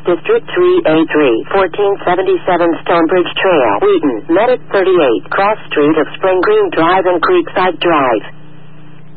District 3A3, 1477 Stonebridge Trail, Wheaton, Medic 38, Cross Street of Spring Green Drive and Creekside Drive.